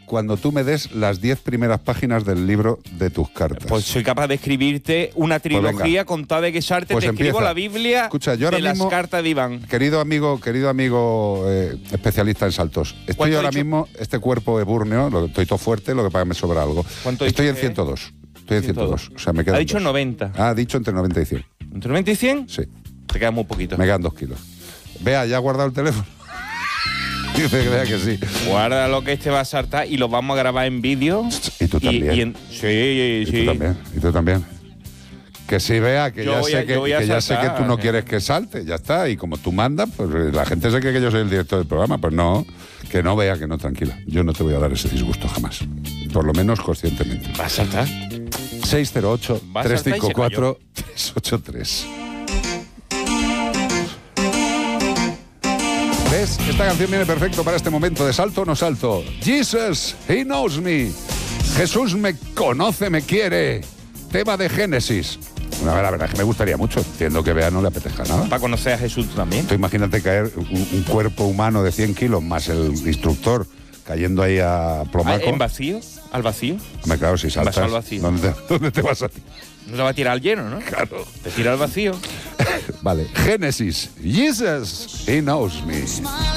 cuando tú me des las 10 primeras páginas del libro de tus cartas. Pues soy capaz de escribirte una trilogía con toda de Guesarte. Pues te escribo empieza. la Biblia. Escucha, yo ahora de mismo, las cartas de Iván. Querido amigo especialista en saltos. Estoy ahora mismo, este cuerpo ebúrneo, estoy todo fuerte, lo que pasa es que me sobra algo. Estoy en 102. Estoy en 102. O sea, me quedan Ha dicho 2. 90. Ha dicho entre 90 y 100. ¿Entre 90 y 100? Sí. Te queda muy poquito. Me quedan 2 kilos. Vea, ¿ya ha guardado el teléfono? Dice que vea que sí. Guarda lo que este va a saltar y lo vamos a grabar en vídeo. Y tú también. Sí. Y tú también. Que sí vea que ya sé que tú no quieres que salte, ya está. Y como tú mandas, pues la gente se cree que yo soy el director del programa. Pues no, que no vea, que no, tranquila. Yo no te voy a dar ese disgusto jamás. Por lo menos conscientemente. ¿Va a saltar? 608-354-383. ¿Ves? Esta canción viene perfecto para este momento de salto o no salto. Jesus, He knows me. Jesús me conoce, me quiere. Tema de Génesis. La verdad es que me gustaría mucho. Entiendo que Bea no le apetezca nada. Para conocer a Jesús también. Tú imagínate caer un cuerpo humano de 100 kilos más el instructor cayendo ahí a plomaco. ¿En vacío? ¿Al vacío? Hombre, claro, si saltas, Vas al vacío. ¿dónde te vas a ti? No te va a tirar al lleno, ¿no? Claro. Te tira al vacío. Vale, Génesis. Jesus, He knows me.